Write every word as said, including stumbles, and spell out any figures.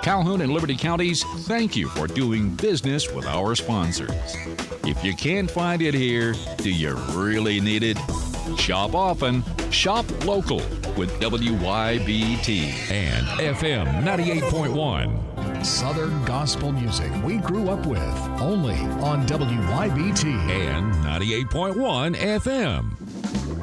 Calhoun and Liberty Counties, thank you for doing business with our sponsors. If you can't find it here, do you really need it? Shop often, shop local with W Y B T and F M ninety-eight point one. Southern gospel music we grew up with, only on W Y B T and ninety-eight point one F M.